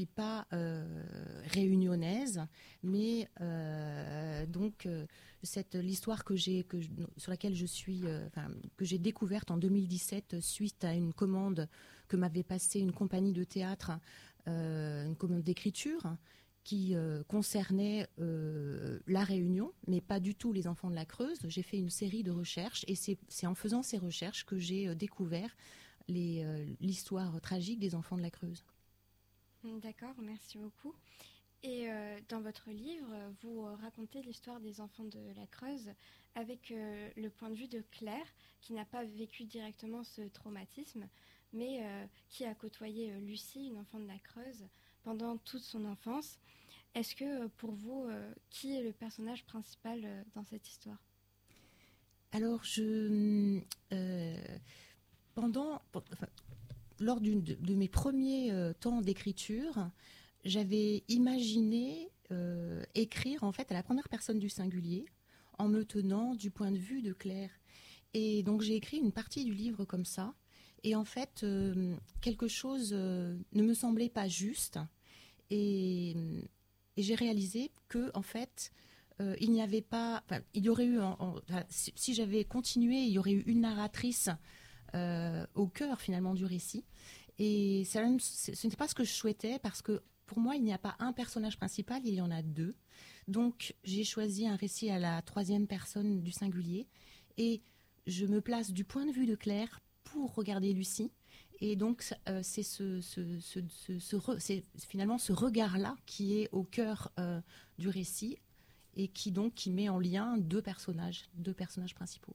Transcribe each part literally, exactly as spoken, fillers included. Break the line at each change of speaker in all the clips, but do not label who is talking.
suis pas euh, réunionnaise, mais euh, donc euh, cette l'histoire que j'ai que je- sur laquelle je suis, euh, enfin, que j'ai découverte en deux mille dix-sept suite à une commande que m'avait passée une compagnie de théâtre, euh, une commande d'écriture qui euh, concernait euh, la Réunion, mais pas du tout les enfants de la Creuse. J'ai fait une série de recherches et c'est c'est en faisant ces recherches que j'ai euh, découvert les, euh, l'histoire tragique des enfants de la Creuse.
D'accord, merci beaucoup. Et euh, dans votre livre, vous euh, racontez l'histoire des enfants de la Creuse avec euh, le point de vue de Claire, qui n'a pas vécu directement ce traumatisme, mais euh, qui a côtoyé euh, Lucie, une enfant de la Creuse, pendant toute son enfance. Est-ce que euh, pour vous, euh, qui est le personnage principal euh, dans cette histoire?
Alors, je, euh, pendant, enfin, lors d'une de, de mes premiers euh, temps d'écriture, j'avais imaginé euh, écrire en fait à la première personne du singulier en me tenant du point de vue de Claire. Et donc j'ai écrit une partie du livre comme ça. Et en fait, euh, quelque chose euh, ne me semblait pas juste. Et, et j'ai réalisé que en fait, euh, il n'y avait pas. Enfin, il y aurait eu. En, en, enfin, si, si j'avais continué, il y aurait eu une narratrice euh, au cœur finalement du récit. Et ça, ce n'était pas ce que je souhaitais parce que pour moi, il n'y a pas un personnage principal, il y en a deux. Donc, j'ai choisi un récit à la troisième personne du singulier et je me place du point de vue de Claire pour regarder Lucie. Et donc, euh, c'est ce, ce, ce, ce, ce re, c'est finalement ce regard-là qui est au cœur euh, du récit et qui donc qui met en lien deux personnages, deux personnages principaux.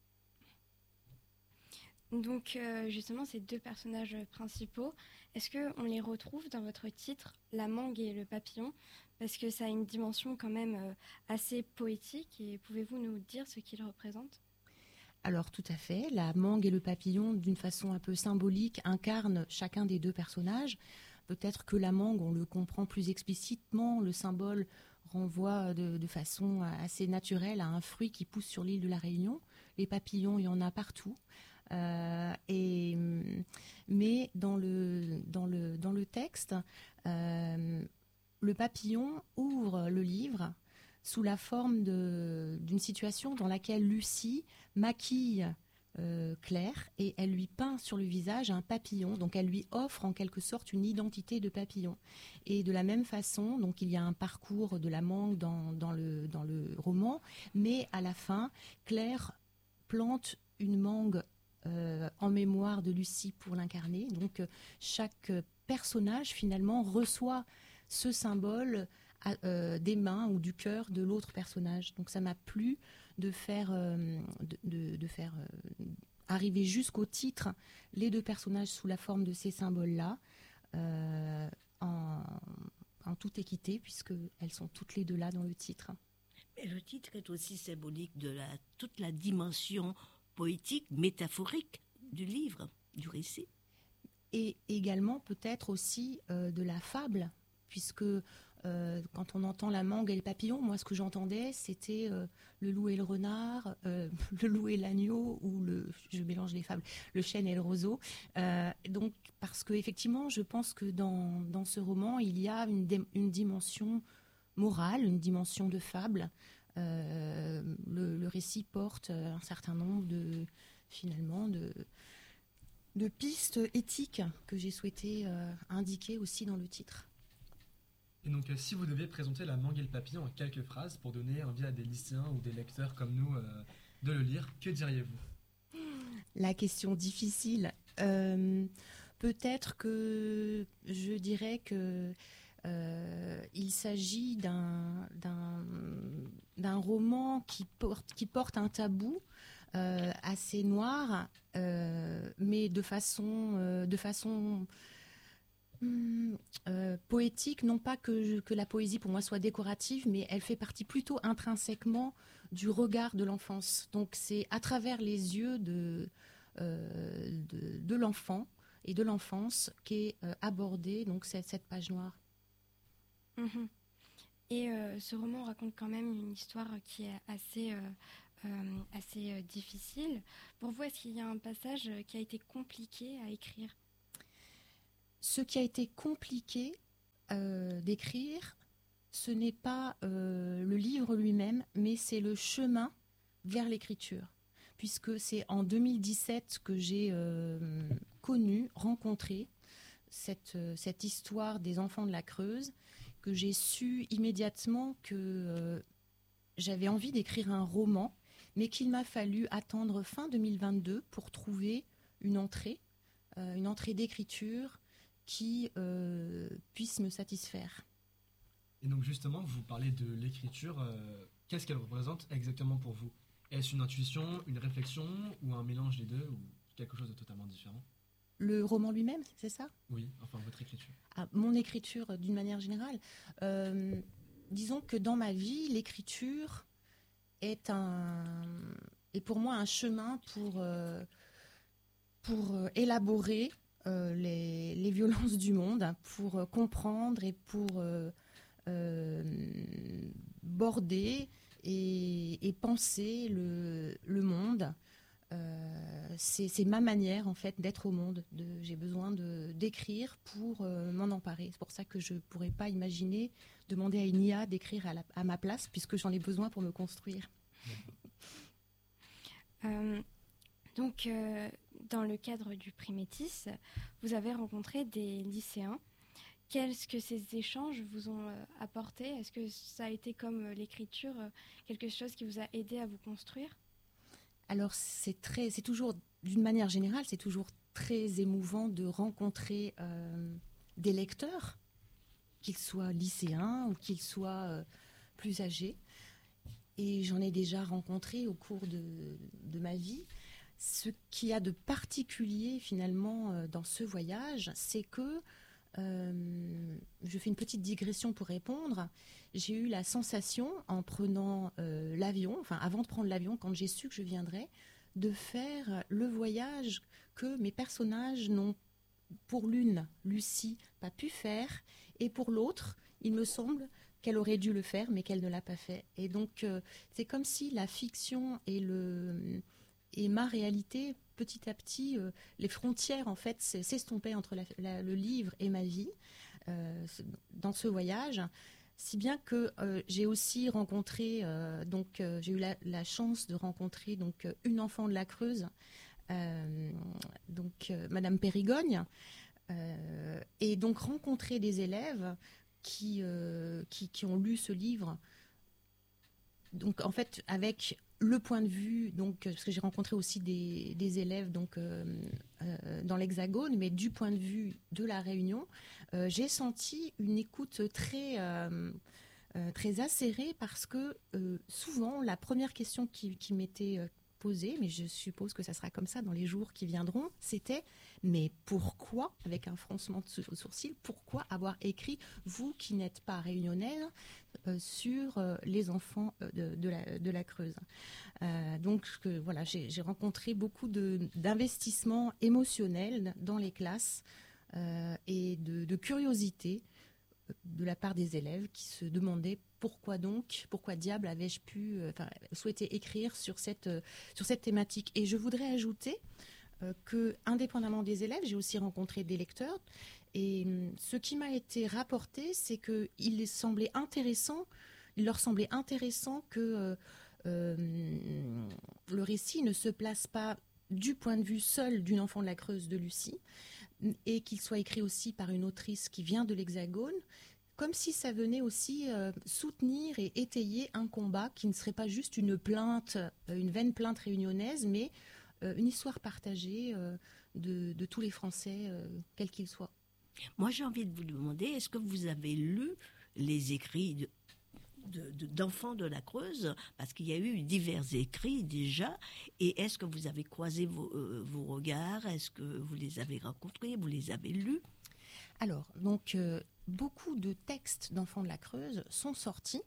Donc euh, justement, ces deux personnages principaux, est-ce qu'on les retrouve dans votre titre, La mangue et le papillon? Parce que ça a une dimension quand même euh, assez poétique. Et pouvez-vous nous dire ce qu'ils représentent?
Alors tout à fait, la mangue et le papillon, d'une façon un peu symbolique, incarnent chacun des deux personnages. Peut-être que la mangue, on le comprend plus explicitement, le symbole renvoie de, de façon assez naturelle à un fruit qui pousse sur l'île de la Réunion. Les papillons, il y en a partout. Euh, et, mais dans le, dans le, dans le texte, euh, le papillon ouvre le livre sous la forme de, d'une situation dans laquelle Lucie maquille euh, Claire et elle lui peint sur le visage un papillon. Donc elle lui offre en quelque sorte une identité de papillon. Et de la même façon, donc il y a un parcours de la mangue dans, dans, le, dans le roman, mais à la fin, Claire plante une mangue euh, en mémoire de Lucie pour l'incarner. Donc euh, chaque personnage finalement reçoit ce symbole à, euh, des mains ou du cœur de l'autre personnage. Donc ça m'a plu de faire, euh, de, de, de faire euh, arriver jusqu'au titre les deux personnages sous la forme de ces symboles-là, euh, en, en toute équité, puisqu'elles sont toutes les deux là dans le titre.
Mais le titre est aussi symbolique de la, toute la dimension poétique, métaphorique du livre, du récit.
Et également peut-être aussi euh, de la fable, puisque euh, quand on entend la mangue et le papillon, moi ce que j'entendais c'était euh, le loup et le renard, euh, le loup et l'agneau, ou le, je mélange les fables, le chêne et le roseau. Euh, donc parce que effectivement, je pense que dans, dans ce roman, il y a une, une dimension morale, une dimension de fable. Euh, le, le récit porte un certain nombre de finalement de de pistes éthiques que j'ai souhaité euh, indiquer aussi dans le titre.
Et donc, euh, si vous deviez présenter La mangue et le papillon en quelques phrases pour donner envie à des lycéens ou des lecteurs comme nous euh, de le lire, que diriez-vous?
La question difficile. Euh, peut-être que je dirais que euh, il s'agit d'un, d'un, d'un roman qui porte, qui porte un tabou euh, assez noir, euh, mais de façon, euh, de façon hum, euh, poétique. Non pas que, je, que la poésie pour moi soit décorative, mais elle fait partie plutôt intrinsèquement du regard de l'enfance. Donc c'est à travers les yeux de, euh, de, de l'enfant et de l'enfance qu'est euh, abordée donc cette, cette page noire.
Mmh. Et euh, ce roman raconte quand même une histoire qui est assez, euh, euh, assez euh, difficile. Pour vous, est-ce qu'il y a un passage qui a été compliqué à écrire?
Ce qui a été compliqué, euh, d'écrire, ce n'est pas euh, le livre lui-même, mais c'est le chemin vers l'écriture. Puisque c'est en deux mille dix-sept que j'ai euh, connu, rencontré cette, euh, cette histoire des enfants de la Creuse, que j'ai su immédiatement que euh, j'avais envie d'écrire un roman, mais qu'il m'a fallu attendre fin deux mille vingt-deux pour trouver une entrée, euh, une entrée d'écriture qui euh, puisse me satisfaire.
Et donc justement, vous parlez de l'écriture. Euh, qu'est-ce qu'elle représente exactement pour vous? Est-ce une intuition, une réflexion ou un mélange des deux ou quelque chose de totalement différent?
Le roman lui-même, c'est ça?
Oui, enfin votre écriture.
Ah, mon écriture, euh, d'une manière générale. Euh, disons que dans ma vie, l'écriture est, un, est pour moi un chemin pour, euh, pour euh, élaborer euh, les, les violences du monde, pour euh, comprendre et pour euh, euh, border et, et penser le, le monde. Euh, c'est, c'est ma manière en fait d'être au monde. De, j'ai besoin de, d'écrire pour euh, m'en emparer. C'est pour ça que je ne pourrais pas imaginer demander à une I A d'écrire à, la, à ma place puisque j'en ai besoin pour me construire.
Euh, donc, euh, dans le cadre du prix Métis, vous avez rencontré des lycéens. Qu'est-ce que ces échanges vous ont euh, apporté? Est-ce que ça a été comme euh, l'écriture, euh, quelque chose qui vous a aidé à vous construire?
Alors, c'est, très, c'est toujours, d'une manière générale, c'est toujours très émouvant de rencontrer euh, des lecteurs, qu'ils soient lycéens ou qu'ils soient euh, plus âgés. Et j'en ai déjà rencontré au cours de, de ma vie. Ce qu'il y a de particulier, finalement, euh, dans ce voyage, c'est que, euh, je fais une petite digression pour répondre, j'ai eu la sensation, en prenant euh, l'avion, enfin avant de prendre l'avion, quand j'ai su que je viendrais, de faire le voyage que mes personnages n'ont, pour l'une, Lucie, pas pu faire, et pour l'autre, il me semble qu'elle aurait dû le faire, mais qu'elle ne l'a pas fait. Et donc, euh, c'est comme si la fiction et, le, et ma réalité, petit à petit, euh, les frontières, en fait, s'estompaient entre la, la, le livre et ma vie, euh, dans ce voyage. Si bien que euh, j'ai aussi rencontré, euh, donc euh, j'ai eu la, la chance de rencontrer donc euh, une enfant de la Creuse, euh, donc euh, Madame Périgogne, euh, et donc rencontrer des élèves qui, euh, qui qui ont lu ce livre. Donc en fait avec le point de vue, donc parce que j'ai rencontré aussi des, des élèves donc euh, euh, dans l'Hexagone, mais du point de vue de la Réunion, euh, j'ai senti une écoute très euh, euh, très acérée parce que euh, souvent la première question qui, qui m'était euh, posée, mais je suppose que ça sera comme ça dans les jours qui viendront, c'était mais pourquoi, avec un froncement de sourcils, pourquoi avoir écrit, vous qui n'êtes pas réunionnaire, euh, sur euh, les enfants de, de, la, de la Creuse. Euh, donc que, voilà, j'ai, j'ai rencontré beaucoup de, d'investissements émotionnels dans les classes euh, et de, de curiosité de la part des élèves qui se demandaient pourquoi donc, pourquoi diable avais-je pu euh, enfin, souhaiter écrire sur cette, euh, sur cette thématique. Et je voudrais ajouter euh, que, indépendamment des élèves, j'ai aussi rencontré des lecteurs. Et euh, ce qui m'a été rapporté, c'est qu'il les semblait intéressant, il leur semblait intéressant que euh, euh, le récit ne se place pas du point de vue seul d'une enfant de la Creuse de Lucie, et qu'il soit écrit aussi par une autrice qui vient de l'Hexagone, comme si ça venait aussi euh, soutenir et étayer un combat qui ne serait pas juste une plainte, euh, une vaine plainte réunionnaise, mais euh, une histoire partagée euh, de, de tous les Français, euh, quels qu'ils soient.
Moi, j'ai envie de vous demander, est-ce que vous avez lu les écrits de, de, de, d'enfants de la Creuse? Parce qu'il y a eu divers écrits déjà. Et est-ce que vous avez croisé vos, euh, vos regards? Est-ce que vous les avez rencontrés? Vous les avez lus?
Alors, donc, euh, beaucoup de textes d'enfants de la Creuse sont sortis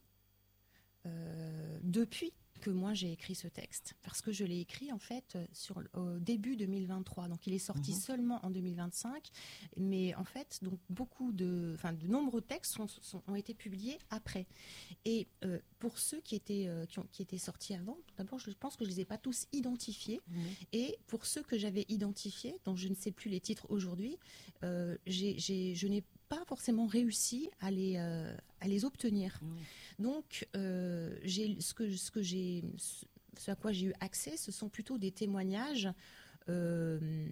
euh, depuis que moi j'ai écrit ce texte, parce que je l'ai écrit en fait sur, au début deux mille vingt-trois, donc il est sorti mmh. seulement en deux mille vingt-cinq, mais en fait donc beaucoup de, enfin de nombreux textes sont, sont, ont été publiés après. Et euh, pour ceux qui étaient euh, qui, ont, qui étaient sortis avant, d'abord je pense que je les ai pas tous identifiés, mmh. et pour ceux que j'avais identifiés, dont je ne sais plus les titres aujourd'hui, euh, j'ai, j'ai, je n'ai pas forcément réussi à les, euh, à les obtenir.
Oui.
Donc, euh, j'ai, ce, que, ce, que j'ai, ce à quoi j'ai eu accès, ce sont plutôt des témoignages euh,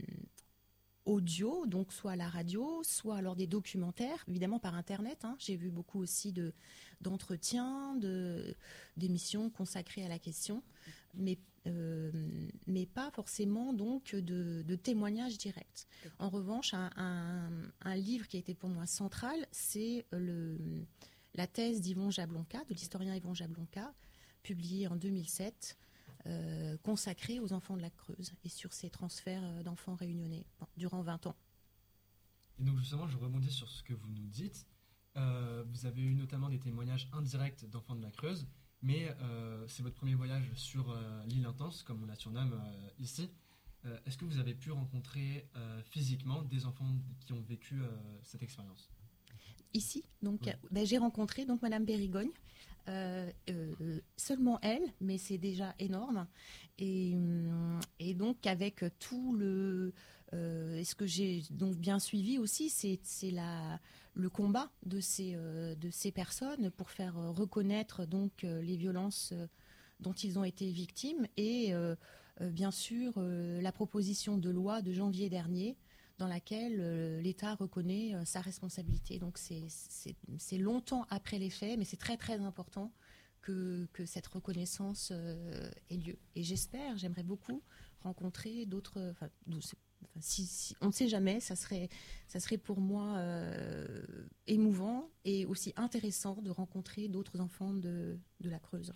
audio, donc soit à la radio, soit lors des documentaires, évidemment par Internet. Hein. J'ai vu beaucoup aussi de, d'entretiens, de, d'émissions consacrées à la question, mais, euh, mais pas forcément donc de, de témoignages directs. En revanche, un, un, un livre qui a été pour moi central, c'est le, la thèse d'Yvon Jablonka, de l'historien Yvon Jablonka, publiée en deux mille sept, Euh, consacré aux enfants de la Creuse et sur ces transferts d'enfants réunionnais bon, durant vingt ans.
Et donc justement, je rebondis sur ce que vous nous dites. Euh, vous avez eu notamment des témoignages indirects d'enfants de la Creuse, mais euh, c'est votre premier voyage sur euh, l'île Intense, comme on la surnomme euh, ici. Euh, est-ce que vous avez pu rencontrer euh, physiquement des enfants qui ont vécu euh, cette expérience ?
Ici, donc,
Oui.
ben, j'ai rencontré donc Madame Bérigogne, euh, euh, seulement elle, mais c'est déjà énorme. Et, et donc avec tout le, euh, et ce que j'ai donc bien suivi aussi, c'est, c'est la, le combat de ces, euh, de ces personnes pour faire reconnaître donc euh, les violences euh, dont ils ont été victimes et euh, euh, bien sûr euh, la proposition de loi de janvier dernier, dans laquelle euh, l'État reconnaît euh, sa responsabilité. Donc c'est, c'est, c'est longtemps après les faits, mais c'est très très important que, que cette reconnaissance euh, ait lieu. Et j'espère, j'aimerais beaucoup rencontrer d'autres... Enfin, enfin, si, si, on ne sait jamais, ça serait, ça serait pour moi euh, émouvant et aussi intéressant de rencontrer d'autres enfants de, de la Creuse.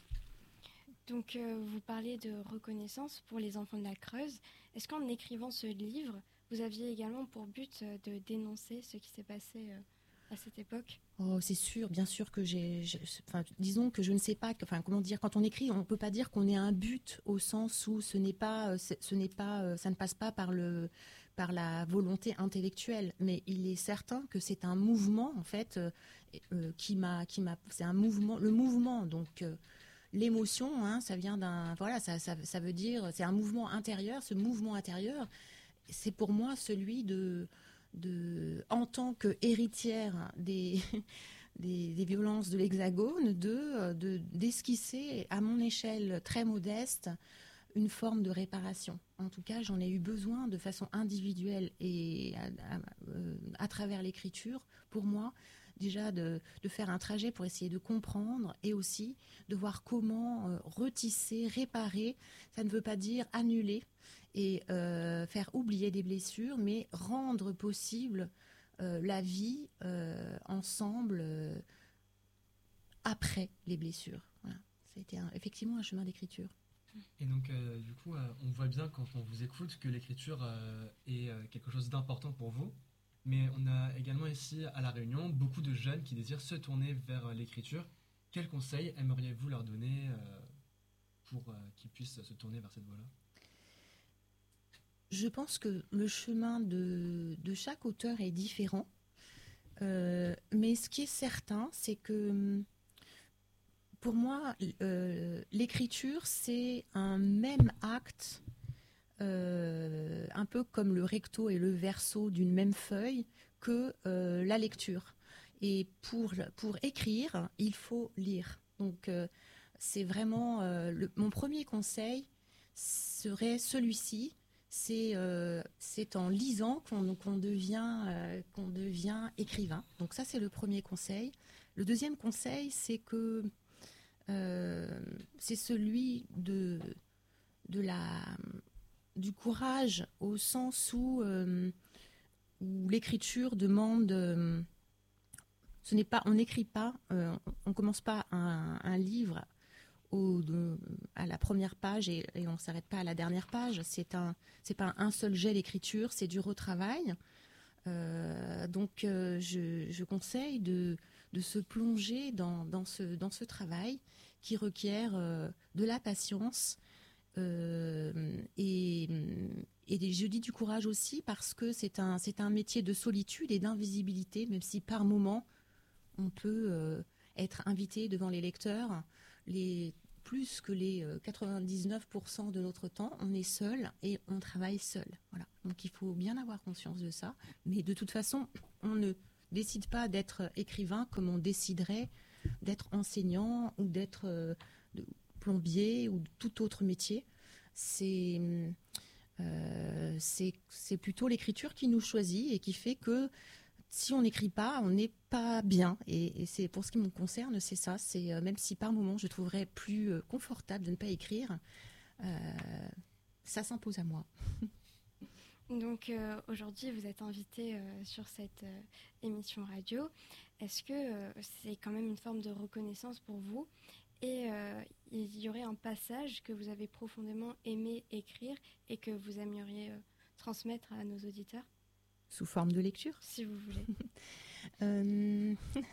Donc euh, vous parlez de reconnaissance pour les enfants de la Creuse. Est-ce qu'en écrivant ce livre, vous aviez également pour but de dénoncer ce qui s'est passé à cette époque ?
Oh, c'est sûr, bien sûr que j'ai, j'ai enfin, disons que je ne sais pas, enfin, comment dire, quand on écrit, on ne peut pas dire qu'on ait un but au sens où ce n'est pas, ce n'est pas, ça ne passe pas par le, par la volonté intellectuelle, mais il est certain que c'est un mouvement, en fait, euh, qui m'a, qui m'a, c'est un mouvement, le mouvement, donc, euh, l'émotion, hein, ça vient d'un, voilà, ça, ça, ça veut dire, c'est un mouvement intérieur, ce mouvement intérieur, c'est pour moi celui de, de en tant qu'héritière des, des, des violences de l'Hexagone, de, de, d'esquisser à mon échelle très modeste une forme de réparation. En tout cas, j'en ai eu besoin de façon individuelle et à, à, à travers l'écriture, pour moi, déjà de, de faire un trajet pour essayer de comprendre et aussi de voir comment euh, retisser, réparer. Ça ne veut pas dire annuler et euh, faire oublier des blessures, mais rendre possible euh, la vie euh, ensemble euh, après les blessures. Voilà. Ça a été un, effectivement un chemin d'écriture.
Et donc, euh, du coup, euh, on voit bien quand on vous écoute que l'écriture euh, est euh, quelque chose d'important pour vous. Mais on a également ici à La Réunion beaucoup de jeunes qui désirent se tourner vers euh, l'écriture. Quels conseils aimeriez-vous leur donner euh, pour euh, qu'ils puissent se tourner vers cette voie-là ?
Je pense que le chemin de, de chaque auteur est différent. Euh, mais ce qui est certain, c'est que pour moi, euh, l'écriture, c'est un même acte, euh, un peu comme le recto et le verso d'une même feuille, que euh, la lecture. Et pour, pour écrire, il faut lire. Donc, euh, c'est vraiment... Euh, le, mon premier conseil serait celui-ci. C'est, euh, c'est en lisant qu'on, qu'on, devient, euh, qu'on devient écrivain. Donc ça, c'est le premier conseil. Le deuxième conseil, c'est que euh, c'est celui de, de la, du courage au sens où, euh, où l'écriture demande... Euh, ce n'est pas, on n'écrit pas, euh, on ne commence pas un, un livre au, de, à la première page et, et on ne s'arrête pas à la dernière page. C'est un, c'est pas un seul jet d'écriture, c'est du retravail. Euh, donc, euh, je, je conseille de, de se plonger dans, dans, ce, dans ce travail qui requiert euh, de la patience euh, et, et je dis du courage aussi parce que c'est un, c'est un métier de solitude et d'invisibilité, même si par moments on peut euh, être invité devant les lecteurs. Les, plus que les euh, quatre-vingt-dix-neuf pour cent de notre temps, on est seul et on travaille seul. Voilà. Donc il faut bien avoir conscience de ça. Mais de toute façon, on ne décide pas d'être écrivain comme on déciderait d'être enseignant ou d'être euh, de plombier ou de tout autre métier. C'est, euh, c'est, c'est plutôt l'écriture qui nous choisit et qui fait que si on n'écrit pas, on n'est pas bien. Et, et c'est, pour ce qui me concerne, c'est ça. C'est, euh, même si par moments je trouverais plus euh, confortable de ne pas écrire, euh, ça s'impose à moi.
Donc euh, aujourd'hui, vous êtes invité euh, sur cette euh, émission radio. Est-ce que euh, c'est quand même une forme de reconnaissance pour vous ? Et euh, il y aurait un passage que vous avez profondément aimé écrire et que vous aimeriez euh, transmettre à nos auditeurs ?
Sous forme de lecture ?
Si vous voulez.
euh...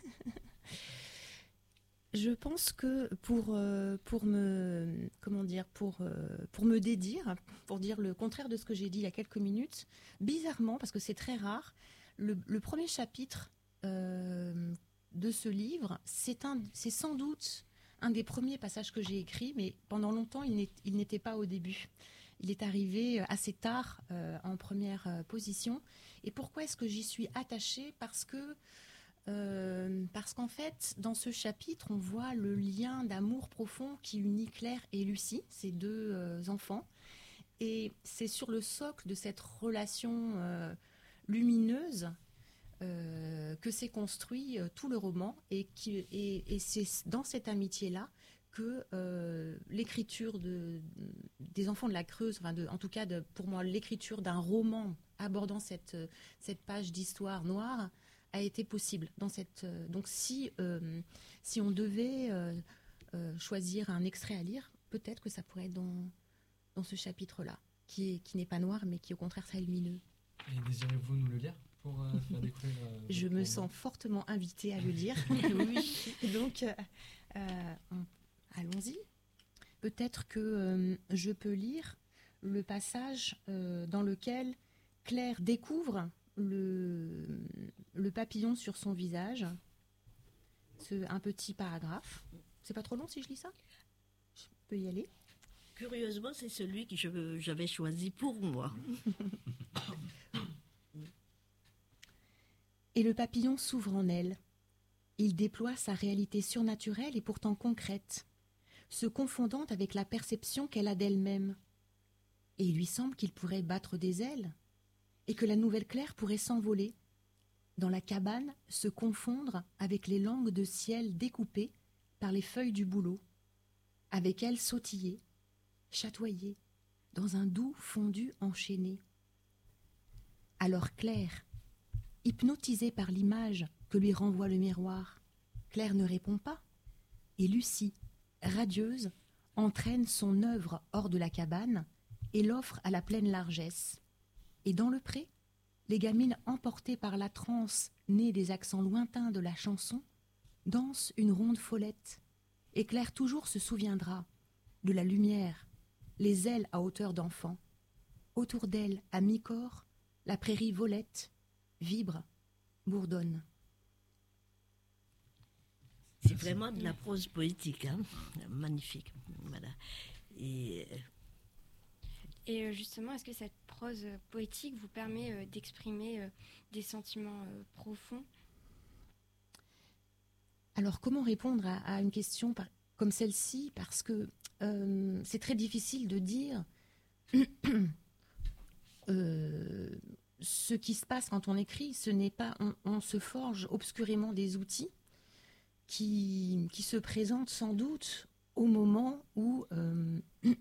Je pense que pour, euh, pour me comment dire pour, euh, pour me dédire, pour dire le contraire de ce que j'ai dit il y a quelques minutes, bizarrement, parce que c'est très rare, le, le premier chapitre euh, de ce livre, c'est, un, c'est sans doute un des premiers passages que j'ai écrits, mais pendant longtemps, il, n'est, il n'était pas au début. Il est arrivé assez tard euh, en première euh, position. Et pourquoi est-ce que j'y suis attachée ? Parce que Euh, parce qu'en fait, dans ce chapitre, on voit le lien d'amour profond qui unit Claire et Lucie, ces deux euh, enfants. Et c'est sur le socle de cette relation euh, lumineuse euh, que s'est construit euh, tout le roman. Et, qui, et, et c'est dans cette amitié-là que euh, l'écriture de, des enfants de la Creuse, enfin de, en tout cas de, pour moi, l'écriture d'un roman abordant cette, cette page d'histoire noire, a été possible dans cette euh, donc si euh, si on devait euh, euh, choisir un extrait à lire, peut-être que ça pourrait être dans dans ce chapitre-là, qui est, qui n'est pas noir mais qui au contraire sera lumineux.
Et désirez-vous nous le lire pour euh, faire découvrir euh,
Je me sens fortement invitée à le lire. Oui. Donc euh, euh, allons-y. Peut-être que euh, je peux lire le passage euh, dans lequel Claire découvre Le, le papillon sur son visage, ce, un petit paragraphe. C'est pas trop long si je lis ça ? Je peux y aller ?
Curieusement, c'est celui que je, j'avais choisi pour moi.
Et le papillon s'ouvre en elle. Il déploie sa réalité surnaturelle et pourtant concrète, se confondant avec la perception qu'elle a d'elle-même. Et il lui semble qu'il pourrait battre des ailes, et que la nouvelle Claire pourrait s'envoler, dans la cabane se confondre avec les langues de ciel découpées par les feuilles du bouleau, avec elle sautiller, chatoyer, dans un doux fondu enchaîné. Alors Claire, hypnotisée par l'image que lui renvoie le miroir, Claire ne répond pas, et Lucie, radieuse, entraîne son œuvre hors de la cabane et l'offre à la pleine largesse. Et dans le pré, les gamines emportées par la transe née des accents lointains de la chanson dansent une ronde follette. Et Claire toujours se souviendra de la lumière, les ailes à hauteur d'enfant. Autour d'elle, à mi-corps, la prairie volette, vibre, bourdonne.
C'est vraiment de la prose poétique, hein. Magnifique. Voilà. Et...
Et justement, est-ce que cette prose poétique vous permet euh, d'exprimer euh, des sentiments euh, profonds ?
Alors, comment répondre à, à une question par, comme celle-ci ? Parce que euh, c'est très difficile de dire euh, ce qui se passe quand on écrit. Ce n'est pas, on, on se forge obscurément des outils qui, qui se présentent sans doute au moment où... Euh,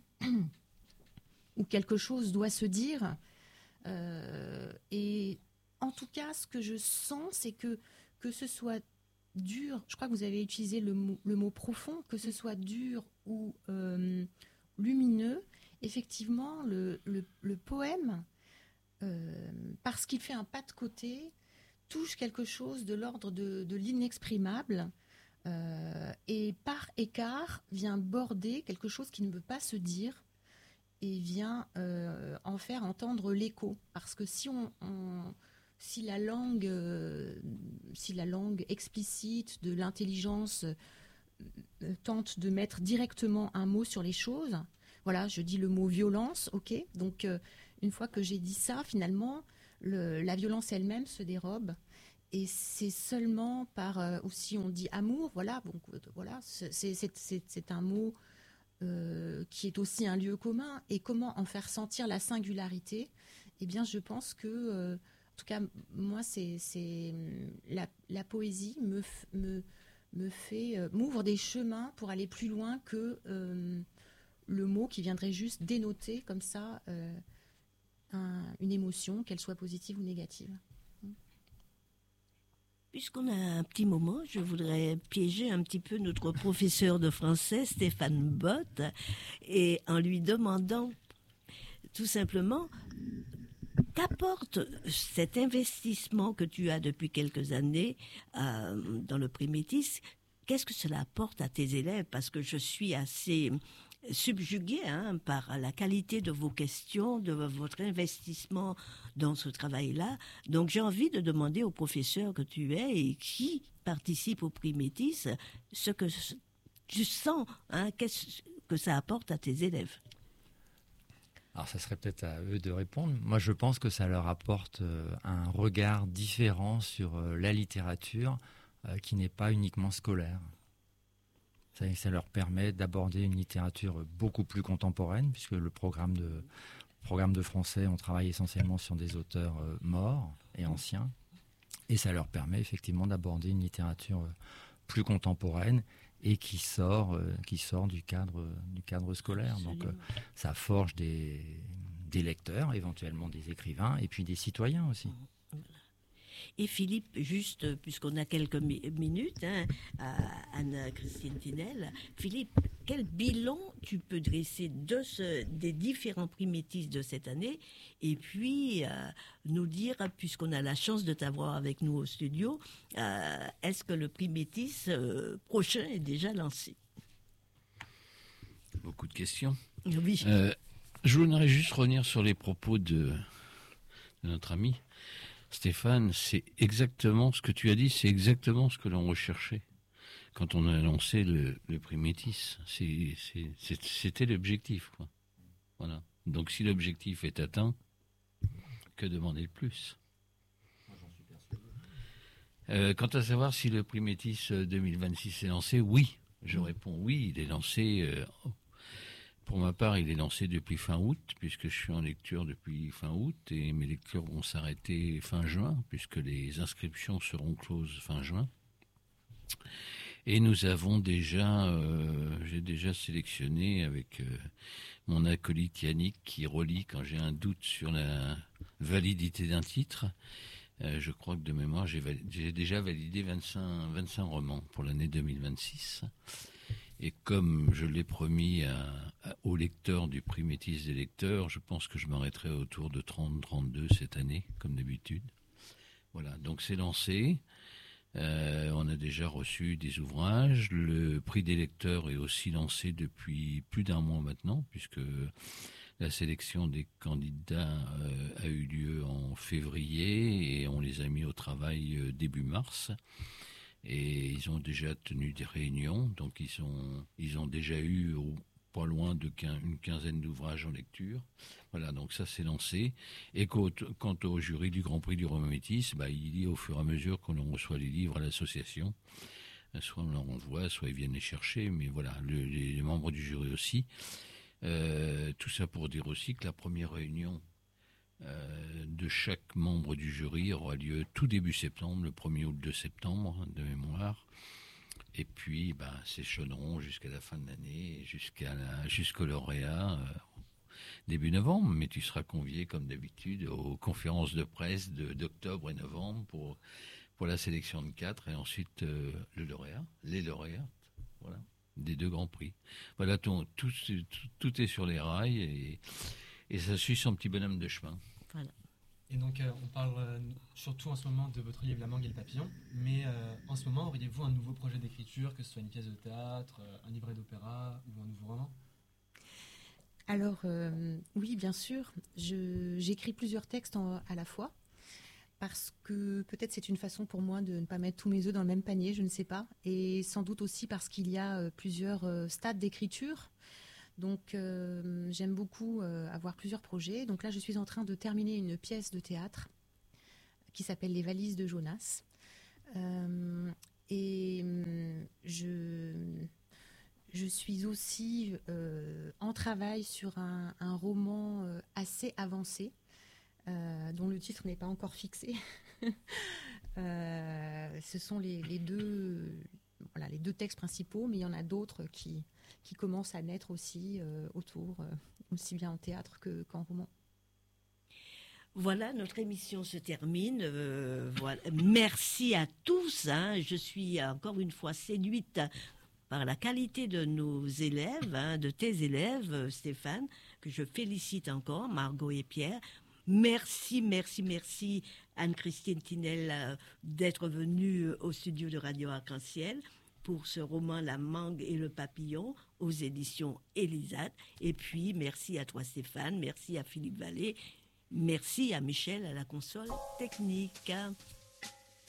où quelque chose doit se dire. Euh, et en tout cas, ce que je sens, c'est que, que ce soit dur, je crois que vous avez utilisé le mot, le mot profond, que ce soit dur ou euh, lumineux, effectivement, le, le, le poème, euh, parce qu'il fait un pas de côté, touche quelque chose de l'ordre de, de l'inexprimable, euh, et par écart vient border quelque chose qui ne veut pas se dire, et vient euh, en faire entendre l'écho. Parce que si, on, on, si, la langue, euh, si la langue explicite de l'intelligence euh, tente de mettre directement un mot sur les choses, voilà, je dis le mot violence, ok, donc euh, une fois que j'ai dit ça, finalement, le, la violence elle-même se dérobe et c'est seulement par, euh, ou si on dit amour, voilà, bon, voilà, c'est, c'est, c'est, c'est un mot euh, qui est aussi un lieu commun. Et comment en faire sentir la singularité? Eh bien, je pense que, euh, en tout cas, moi, c'est, c'est la, la poésie me, me, me fait, euh, m'ouvre des chemins pour aller plus loin que euh, le mot qui viendrait juste dénoter comme ça euh, un, une émotion, qu'elle soit positive ou négative.
Puisqu'on a un petit moment, je voudrais piéger un petit peu notre professeur de français, Stéphane Bott, et en lui demandant tout simplement, qu'apporte cet investissement que tu as depuis quelques années euh, dans le prix Métis? Qu'est-ce que cela apporte à tes élèves? Parce que je suis assez subjuguée hein, par la qualité de vos questions, de votre investissement dans ce travail-là. Donc j'ai envie de demander au professeur que tu es et qui participe au prix Métis ce que tu sens, hein, qu'est-ce que ça apporte à tes élèves.
Alors ça serait peut-être à eux de répondre. Moi je pense que ça leur apporte un regard différent sur la littérature euh, qui n'est pas uniquement scolaire. Ça, ça leur permet d'aborder une littérature beaucoup plus contemporaine, puisque le programme de, programme de français, on travaille essentiellement sur des auteurs euh, morts et anciens. Et ça leur permet effectivement d'aborder une littérature euh, plus contemporaine et qui sort, euh, qui sort du cadre, du cadre scolaire. Donc euh, ça forge des, des lecteurs, éventuellement des écrivains, et puis des citoyens aussi.
Et Philippe, juste puisqu'on a quelques mi- minutes, hein, à Anne-Christine Tinel, Philippe, quel bilan tu peux dresser de ce, des différents prix Métis de cette année, et puis euh, nous dire, puisqu'on a la chance de t'avoir avec nous au studio, euh, est-ce que le prix Métis euh, prochain est déjà lancé?
Beaucoup de questions.
Oui.
Euh, je voudrais juste revenir sur les propos de, de notre ami. Stéphane, c'est exactement ce que tu as dit, c'est exactement ce que l'on recherchait quand on a lancé le, le prix Métis. C'est, c'est, c'est, c'était l'objectif, quoi. Voilà. Donc si l'objectif est atteint, que demander de plus? euh, Quant à savoir si le prix Métis deux mille vingt-six est lancé, oui. Je réponds oui, il est lancé... Euh, Pour ma part, il est lancé depuis fin août, puisque je suis en lecture depuis fin août, et mes lectures vont s'arrêter fin juin, puisque les inscriptions seront closes fin juin. Et nous avons déjà, euh, j'ai déjà sélectionné avec euh, mon acolyte Yannick, qui relit quand j'ai un doute sur la validité d'un titre. Euh, je crois que de mémoire, j'ai, validé, j'ai déjà validé vingt-cinq, vingt-cinq romans pour l'année deux mille vingt-six. Et comme je l'ai promis à, à, aux lecteurs du prix Métis des lecteurs, je pense que je m'arrêterai autour de trente trente-deux cette année, comme d'habitude. Voilà, donc c'est lancé. Euh, on a déjà reçu des ouvrages. Le prix des lecteurs est aussi lancé depuis plus d'un mois maintenant, puisque la sélection des candidats euh, a eu lieu en février et on les a mis au travail euh, début mars. Et ils ont déjà tenu des réunions, donc ils ont, ils ont déjà eu au, pas loin de quin, une quinzaine d'ouvrages en lecture. Voilà, donc ça c'est lancé. Et quant, quant au jury du Grand Prix du Roman Métis, bah, il dit au fur et à mesure qu'on reçoit les livres à l'association, soit on leur envoie, soit ils viennent les chercher, mais voilà, le, les, les membres du jury aussi. Euh, tout ça pour dire aussi que la première réunion Euh, de chaque membre du jury aura lieu tout début septembre, le premier ou le deux septembre de mémoire. Et puis, ben, s'échelonneront jusqu'à la fin de l'année, jusqu'à la, jusqu'au lauréat euh, début novembre. Mais tu seras convié, comme d'habitude, aux conférences de presse de, d'octobre et novembre pour, pour la sélection de quatre et ensuite euh, le lauréat, les lauréats, voilà, des deux grands prix. Voilà, ton, tout, tout, tout est sur les rails et Et ça suit son petit bonhomme de chemin.
Voilà.
Et donc, euh, on parle euh, surtout en ce moment de votre livre La Mangue et le Papillon, mais euh, en ce moment, auriez-vous un nouveau projet d'écriture, que ce soit une pièce de théâtre, euh, un livret d'opéra ou un nouveau roman?
Alors, euh, oui, bien sûr. Je, j'écris plusieurs textes en, à la fois, parce que peut-être c'est une façon pour moi de ne pas mettre tous mes œufs dans le même panier, je ne sais pas. Et sans doute aussi parce qu'il y a euh, plusieurs euh, stades d'écriture. Donc, euh, j'aime beaucoup euh, avoir plusieurs projets. Donc là, je suis en train de terminer une pièce de théâtre qui s'appelle Les Valises de Jonas. Euh, et je, je suis aussi euh, en travail sur un, un roman euh, assez avancé, euh, dont le titre n'est pas encore fixé. euh, ce sont les, les, deux, voilà, les deux textes principaux, mais il y en a d'autres qui, qui commencent à naître aussi euh, autour, euh, aussi bien en théâtre que, qu'en roman.
Voilà, notre émission se termine. Euh, voilà. Merci à tous. Hein. Je suis encore une fois séduite par la qualité de nos élèves, hein, de tes élèves, Stéphane, que je félicite encore, Margot et Pierre. Merci, merci, merci Anne-Christine Tinel euh, d'être venue au studio de Radio Arc-en-Ciel pour ce roman La Mangue et le Papillon aux éditions Elisade. Et puis, merci à toi Stéphane, merci à Philippe Vallée. Merci à Michel à la console technique.